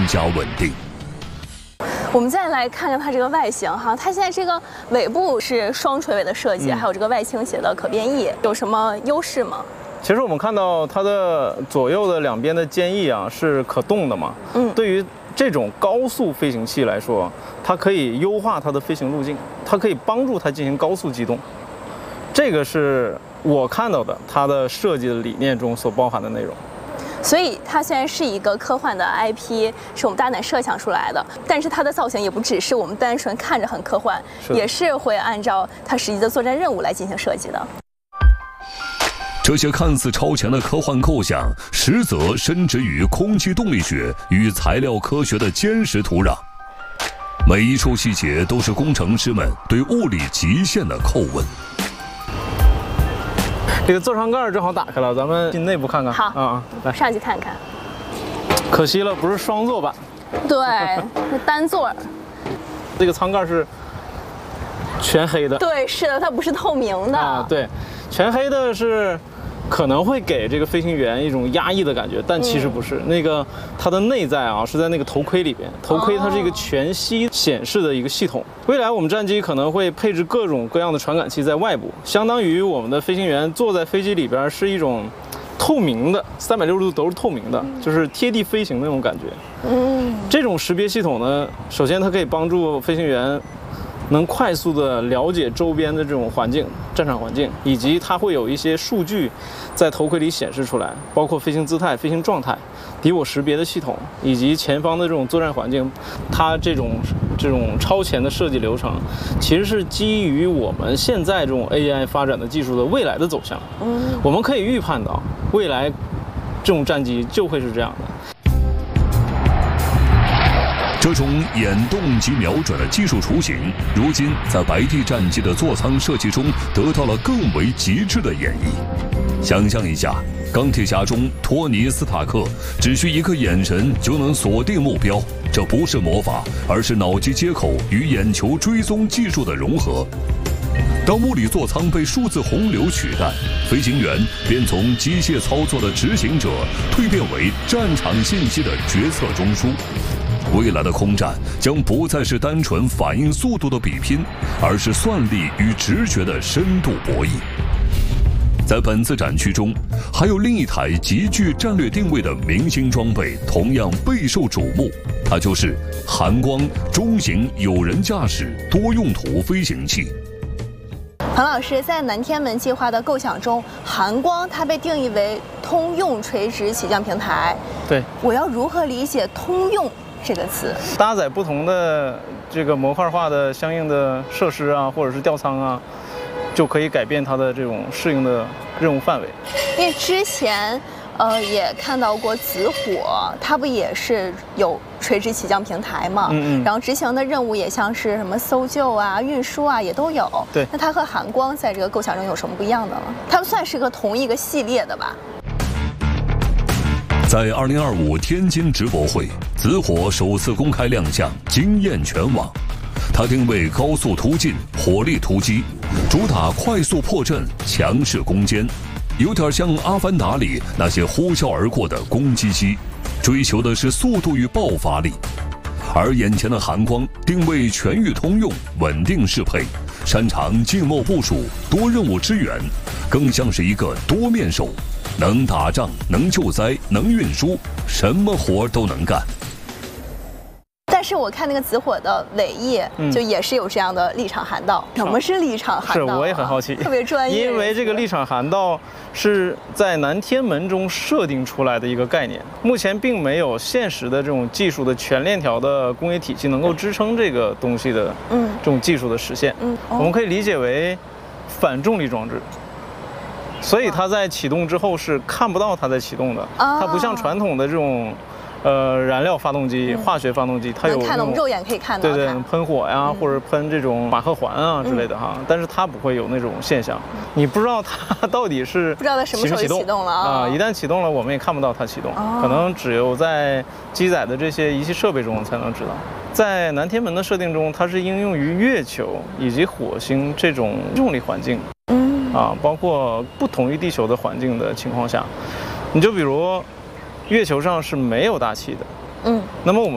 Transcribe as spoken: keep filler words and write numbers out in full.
加稳定。 我们再来看看它这个外形哈，它现在这个尾部是双垂尾的设计，嗯、还有这个外倾斜的可变翼，有什么优势吗？ 其实我们看到它的左右的两边的肩翼啊是可动的嘛，嗯，对于这种高速飞行器来说，它可以优化它的飞行路径，它可以帮助它进行高速机动，这个是我看到的它的设计的理念中所包含的内容。 所以它虽然是一个科幻的 I P， 是我们大胆设想出来的，但是它的造型也不只是我们单纯看着很科幻，也是会按照它实际的作战任务来进行设计的。 这些看似超前的科幻构想，实则深植于空气动力学与材料科学的坚实土壤。每一处细节都是工程师们对物理极限的叩问。 这个座舱盖正好打开了，咱们进内部看看。 好啊，来上去看看。 可惜了，不是双座版。 对，是单座。 这个舱盖是全黑的。 对，是的，它不是透明的。 啊，对，全黑的是可能会给这个飞行员一种压抑的感觉，但其实不是。嗯、那个它的内在啊是在那个头盔里边，头盔它是一个全息显示的一个系统。未来我们战机可能会配置各种各样的传感器在外部，相当于我们的飞行员坐在飞机里边是一种透明的，三百六十度都是透明的，就是贴地飞行那种感觉。嗯，这种识别系统呢，首先它可以帮助飞行员能快速的了解周边的这种环境、战场环境，以及它会有一些数据在头盔里显示出来，包括飞行姿态、飞行状态、敌我识别的系统，以及前方的这种作战环境。它这种这种超前的设计流程，其实是基于我们现在这种 A I 发展的技术的未来的走向。嗯，我们可以预判到未来这种战机就会是这样的。 这种眼动及瞄准的技术雏形，如今在白帝战机的座舱设计中得到了更为极致的演绎。想象一下，钢铁侠中托尼·斯塔克只需一个眼神就能锁定目标，这不是魔法，而是脑机接口与眼球追踪技术的融合。当物理座舱被数字洪流取代，飞行员便从机械操作的执行者蜕变为战场信息的决策中枢。未来的空战将不再是单纯反应速度的比拼，而是算力与直觉的深度博弈。在本次展区中，还有另一台极具战略定位的明星装备，同样备受瞩目，它就是寒光中型有人驾驶多用途飞行器。 彭老师，在南天门计划的构想中，寒光它被定义为通用垂直起降平台。 对， 我要如何理解通用这个词？ 搭载不同的这个模块化的相应的设施啊，或者是吊舱啊，就可以改变它的这种适应的任务范围。 因为之前呃也看到过紫火，它不也是有垂直起降平台嘛？嗯嗯。然后执行的任务也像是什么搜救啊、运输啊，也都有。 对。 那它和寒光在这个构想中有什么不一样的呢？它们算是个同一个系列的吧？ 在二零二五天津直博会，紫火首次公开亮相，惊艳全网。它定位高速突进、火力突击，主打快速破阵、强势攻坚，有点像《阿凡达》里那些呼啸而过的攻击机，追求的是速度与爆发力。而眼前的寒光定位全域通用、稳定适配，擅长静默部署、多任务支援，更像是一个多面手。能打仗，能救灾，能运输，什么活都能干。 但是我看那个紫火的尾翼，嗯、就也是有这样的立场涵道。什么是立场涵道、啊？ 是，我也很好奇， 特别专业。 因为这个立场涵道是在南天门中设定出来的一个概念，目前并没有现实的这种技术的全链条的工业体系能够支撑这个东西的，嗯，这种技术的实现。嗯，哦、我们可以理解为反重力装置。所以它在启动之后是看不到它在启动的，它不像传统的这种，呃，燃料发动机、化学发动机，它有看到我们肉眼可以看到， 对对，喷火呀，或者喷这种马克环啊之类的哈，但是它不会有那种现象，你不知道它到底是不知道它什么时候启动了啊， 一旦启动了，我们也看不到它启动，可能只有在机载的这些仪器设备中才能知道。在南天门的设定中，它是应用于月球以及火星这种重力环境。啊，包括不同于地球的环境的情况下，你就比如月球上是没有大气的，嗯，那么我们